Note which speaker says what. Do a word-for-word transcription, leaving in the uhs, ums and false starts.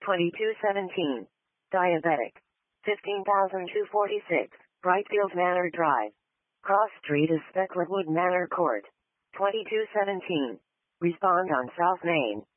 Speaker 1: twenty-two seventeen. Diabetic. fifteen thousand two hundred forty-six. Brightfield Manor Drive. Cross Street is Specklewood Manor Court. twenty-two seventeen. Respond on South Main.